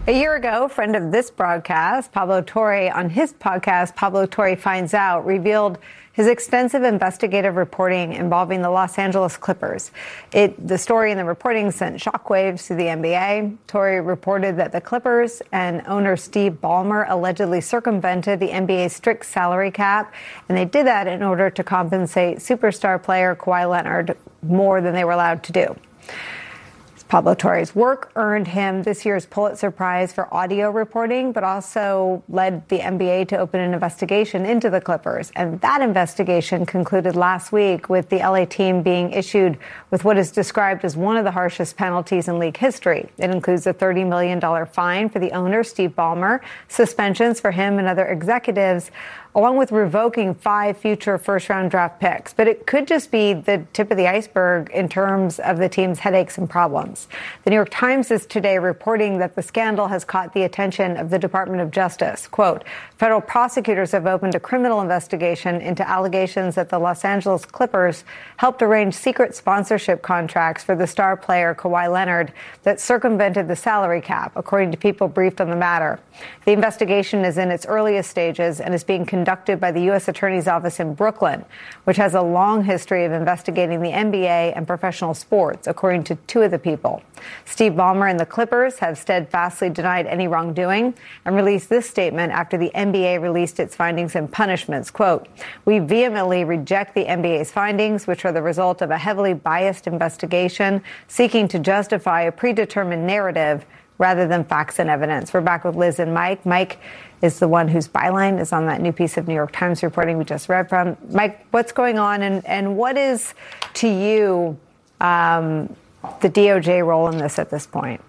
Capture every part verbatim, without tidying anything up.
A year ago, friend of this broadcast, Pablo Torre, on his podcast, Pablo Torre Finds Out, revealed his extensive investigative reporting involving the Los Angeles Clippers. It, the story and the reporting sent shockwaves to the N B A. Torre reported that the Clippers and owner Steve Ballmer allegedly circumvented the N B A's strict salary cap, and they did that in order to compensate superstar player Kawhi Leonard more than they were allowed to do. Pablo Torre's work earned him this year's Pulitzer Prize for audio reporting, but also led the N B A to open an investigation into the Clippers. And that investigation concluded last week with the L A team being issued with what is described as one of the harshest penalties in league history. It includes a thirty million dollars fine for the owner, Steve Ballmer, suspensions for him and other executives, along with revoking five future first-round draft picks. But it could just be the tip of the iceberg in terms of the team's headaches and problems. The New York Times is today reporting that the scandal has caught the attention of the Department of Justice. Quote, federal prosecutors have opened a criminal investigation into allegations that the Los Angeles Clippers helped arrange secret sponsorship contracts for the star player Kawhi Leonard that circumvented the salary cap, according to people briefed on the matter. The investigation is in its earliest stages and is being conducted conducted by the U S Attorney's Office in Brooklyn, which has a long history of investigating the N B A and professional sports, according to two of the people. Steve Ballmer and the Clippers have steadfastly denied any wrongdoing and released this statement after the N B A released its findings and punishments. Quote, we vehemently reject the N B A's findings, which are the result of a heavily biased investigation seeking to justify a predetermined narrative rather than facts and evidence. We're back with Liz and Mike. Mike is the one whose byline is on that new piece of New York Times reporting we just read from. Mike, what's going on, and, and what is, to you, um, the D O J role in this at this point?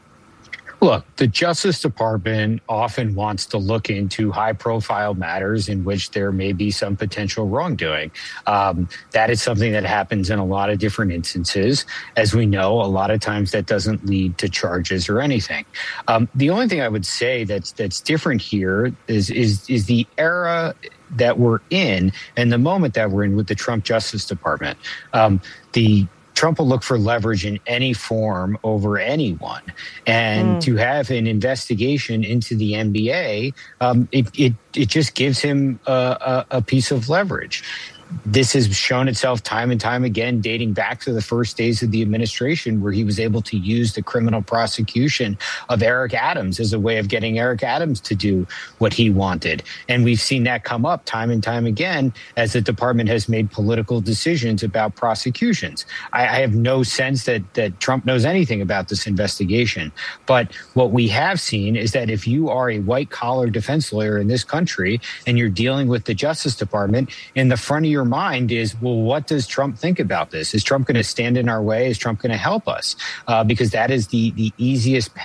Look, the Justice Department often wants to look into high-profile matters in which there may be some potential wrongdoing. Um, that is something that happens in a lot of different instances. As we know, a lot of times that doesn't lead to charges or anything. Um, the only thing I would say that's that's different here is is is the era that we're in and the moment that we're in with the Trump Justice Department. Um, the Trump will look for leverage in any form over anyone. And mm. to have an investigation into the N B A, um, it, it, it just gives him a, a, a piece of leverage. This has shown itself time and time again, dating back to the first days of the administration, where he was able to use the criminal prosecution of Eric Adams as a way of getting Eric Adams to do what he wanted. And we've seen that come up time and time again as the department has made political decisions about prosecutions. I, I have no sense that, that Trump knows anything about this investigation. But what we have seen is that if you are a white-collar defense lawyer in this country and you're dealing with the Justice Department, in the front of your mind is, well, what does Trump think about this? Is Trump going to stand in our way? Is Trump going to help us? Uh, because that is the, the easiest path